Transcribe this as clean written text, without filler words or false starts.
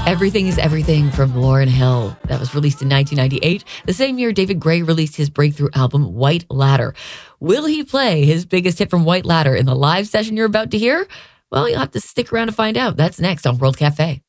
Everything is Everything from Lauryn Hill. That was released in 1998. The same year, David Gray released his breakthrough album, White Ladder. Will he play his biggest hit from White Ladder in the live session you're about to hear? Well, you'll have to stick around to find out. That's next on World Cafe.